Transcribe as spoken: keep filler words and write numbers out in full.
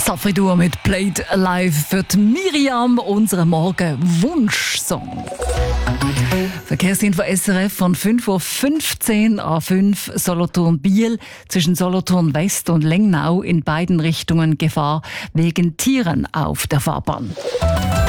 Safridur mit Played Alive für die Miriam, unseren Morgen-Wunschsong. Verkehrsinfo S R F von fünf Uhr fünfzehn A fünf Solothurn-Biel zwischen Solothurn West und Lengnau in beiden Richtungen Gefahr wegen Tieren auf der Fahrbahn.